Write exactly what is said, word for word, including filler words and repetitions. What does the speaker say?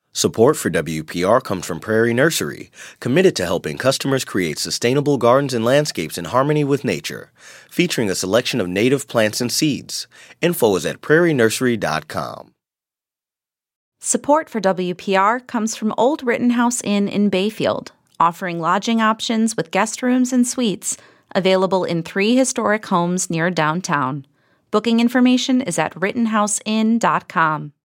Support for W P R comes from Prairie Nursery, committed to helping customers create sustainable gardens and landscapes in harmony with nature, featuring a selection of native plants and seeds. Info is at prairie nursery dot com. Support for W P R comes from Old Rittenhouse Inn in Bayfield, offering lodging options with guest rooms and suites, available in three historic homes near downtown. Booking information is at rittenhouse inn dot com.